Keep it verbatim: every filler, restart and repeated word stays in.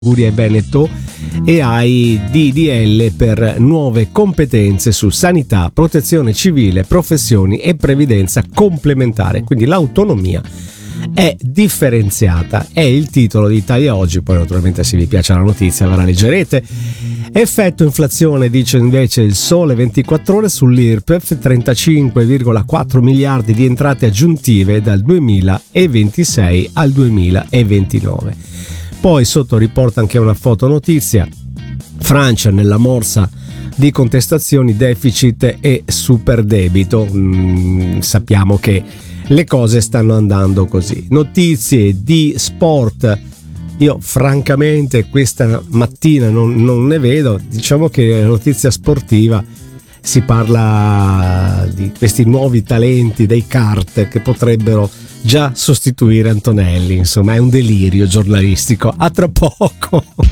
Liguria e Veneto e ai D D L per nuove competenze su sanità, protezione civile, professioni e previdenza complementare. Quindi l'autonomia è differenziata, è il titolo di Italia Oggi. Poi naturalmente, se vi piace la notizia, ve la leggerete. Effetto inflazione, dice invece il Sole ventiquattro Ore sull'I R P E F, trentacinque virgola quattro miliardi di entrate aggiuntive dal duemilaventisei al duemilaventinove. Poi sotto riporta anche una fotonotizia: Francia nella morsa di contestazioni, deficit e superdebito. Mm, sappiamo che le cose stanno andando così. Notizie di sport, io francamente questa mattina non, non ne vedo. Diciamo che la notizia sportiva si parla di questi nuovi talenti dei kart che potrebbero già sostituire Antonelli. Insomma, è un delirio giornalistico. A tra poco.